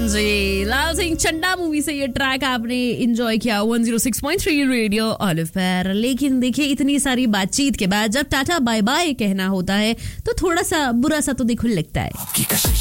जी, लाल Singh Chaddha movie से ये track आपने एंजॉय किया 106.3 रेडियो ऑलिव पर। लेकिन देखिए, इतनी सारी बातचीत के बाद जब टाटा बाय बाय कहना होता है तो थोड़ा सा बुरा सा तो देखो लगता है।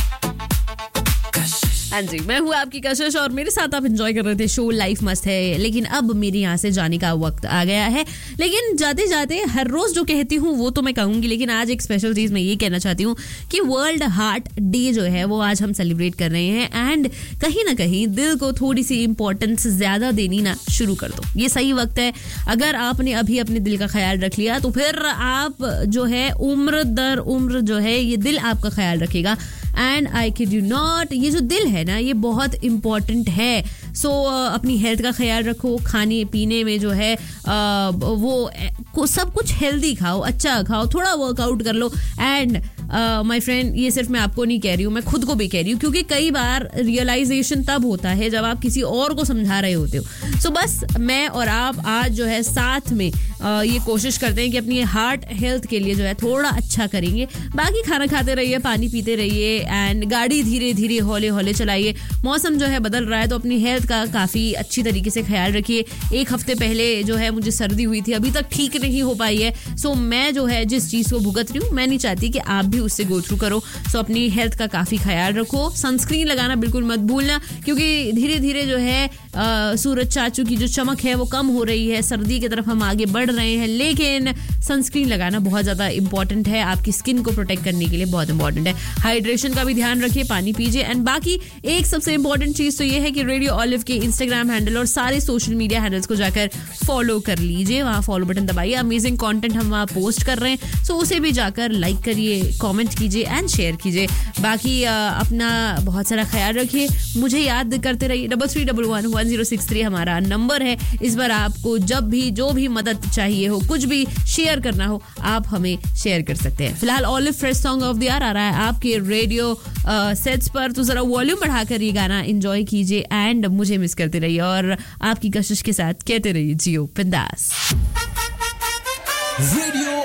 हाँ जी, मैं हूँ आपकी कशिश और मेरे साथ आप एंजॉय कर रहे थे शो लाइफ मस्त है। लेकिन अब मेरे यहाँ से जाने का वक्त आ गया है। लेकिन जाते जाते हर रोज जो कहती हूँ वो तो मैं कहूंगी, लेकिन आज एक स्पेशल चीज मैं ये कहना चाहती हूँ कि वर्ल्ड हार्ट डे जो है वो आज हम सेलिब्रेट कर रहे हैं। एंड कहीं ना कहीं दिल को थोड़ी सी इंपॉर्टेंस ज्यादा देनी ना शुरू कर दो। ये सही वक्त है। अगर आपने अभी अपने दिल का ख्याल रख लिया तो फिर आप जो है उम्र दर उम्र जो है ये दिल आपका ख्याल रखेगा। And I kid you not, ये जो दिल है ना ये बहुत इंपॉर्टेंट है। सो अपनी हेल्थ का ख्याल रखो। खाने पीने में जो है वो सब कुछ हेल्दी खाओ, अच्छा खाओ, थोड़ा वर्कआउट कर लो। एंड माय फ्रेंड, ये सिर्फ मैं आपको नहीं कह रही हूँ, मैं खुद को भी कह रही हूँ, क्योंकि कई बार रियलाइजेशन तब होता है जब आप किसी और को समझा रहे होते हो। सो बस मैं और आप आज जो है साथ में ये कोशिश करते हैं कि अपनी हार्ट हेल्थ के लिए जो है थोड़ा अच्छा करेंगे। बाकी खाना खाते रहिए, पानी पीते रहिए एंड गाड़ी धीरे धीरे हौले हौले चलाइए। मौसम जो है बदल रहा है तो अपनी हेल्थ का काफ़ी अच्छी तरीके से ख्याल रखिए। एक हफ्ते पहले जो है मुझे सर्दी हुई थी, अभी तक ठीक नहीं हो पाई है। सो मैं जो है जिस चीज़ को भुगत रही हूँ, मैं नहीं चाहती कि आप भी उससे गो थ्रू करो। सो अपनी हेल्थ का काफ़ी ख्याल रखो। सनस्क्रीन लगाना बिल्कुल मत भूलना, क्योंकि धीरे धीरे जो है सूरज चाचू की जो चमक है वो कम हो रही है। सर्दी की तरफ हम आगे बढ़ रहे हैं, लेकिन सनस्क्रीन लगाना बहुत ज़्यादा इंपॉर्टेंट है। आपकी स्किन को प्रोटेक्ट करने के लिए बहुत इंपॉर्टेंट है। हाइड्रेशन का भी ध्यान रखिए, पानी पीजिए। एंड बाकी एक सबसे इंपॉर्टेंट चीज़ तो ये है कि रेडियो ऑलिव के इंस्टाग्राम हैंडल और सारे सोशल मीडिया हैंडल्स को जाकर फॉलो कर लीजिए। वहाँ फॉलो बटन दबाइए। अमेजिंग कंटेंट हम वहाँ पोस्ट कर रहे हैं, सो उसे भी जाकर लाइक करिए, कमेंट कीजिए एंड शेयर कीजिए। बाकी अपना बहुत सारा ख्याल रखिए। मुझे याद करते रहिए। 33111063 हमारा नंबर है। इस बार आपको जब भी जो भी मदद चाहिए हो, कुछ भी शेयर करना हो, आप हमें शेयर कर सकते हैं। फिलहाल olive fresh song of the year आ रहा है आपके रेडियो सेट्स पर, तो जरा वॉल्यूम बढ़ाकर ये गाना एंजॉय कीजिए एंड मुझे मिस करते रहिए और आपकी कशिश के साथ कहते रहिए जियो बिंदास। रेडियो